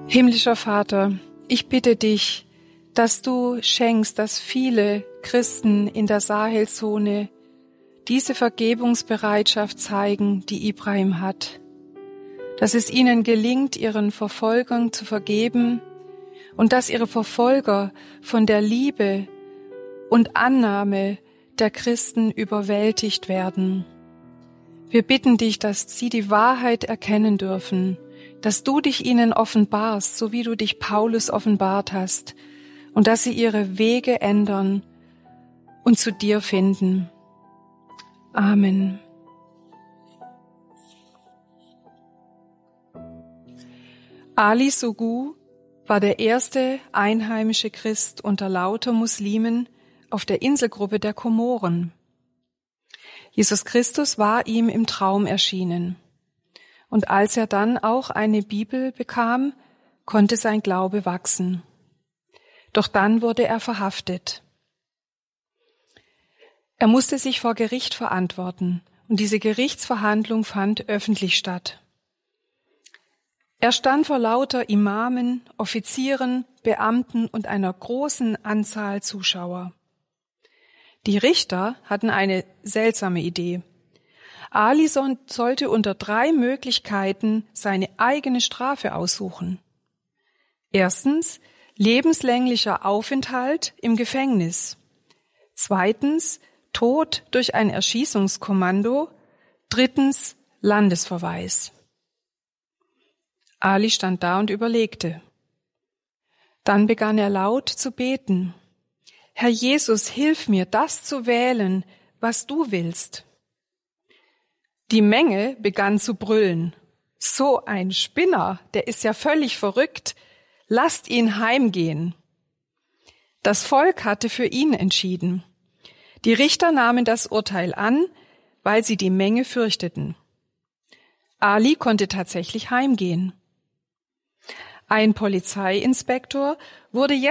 Himmlischer Vater, ich bitte dich, dass du schenkst, dass viele Christen in der Sahelzone diese Vergebungsbereitschaft zeigen, die Ibrahim hat. Dass es ihnen gelingt, ihren Verfolgern zu vergeben und dass ihre Verfolger von der Liebe und Annahme der Christen überwältigt werden. Wir bitten dich, dass sie die Wahrheit erkennen dürfen, dass du dich ihnen offenbarst, so wie du dich Paulus offenbart hast, und dass sie ihre Wege ändern und zu dir finden. Amen. Ali Sogu war der erste einheimische Christ unter lauter Muslimen auf der Inselgruppe der Komoren. Jesus Christus war ihm im Traum erschienen. Und als er dann auch eine Bibel bekam, konnte sein Glaube wachsen. Doch dann wurde er verhaftet. Er musste sich vor Gericht verantworten, und diese Gerichtsverhandlung fand öffentlich statt. Er stand vor lauter Imamen, Offizieren, Beamten und einer großen Anzahl Zuschauer. Die Richter hatten eine seltsame Idee. Ali sollte unter 3 Möglichkeiten seine eigene Strafe aussuchen. Erstens, lebenslänglicher Aufenthalt im Gefängnis. Zweitens, Tod durch ein Erschießungskommando. Drittens, Landesverweis. Ali stand da und überlegte. Dann begann er laut zu beten. Herr Jesus, hilf mir, das zu wählen, was du willst. Die Menge begann zu brüllen. So ein Spinner, der ist ja völlig verrückt. Lasst ihn heimgehen. Das Volk hatte für ihn entschieden. Die Richter nahmen das Urteil an, weil sie die Menge fürchteten. Ali konnte tatsächlich heimgehen. Ein Polizeiinspektor wurde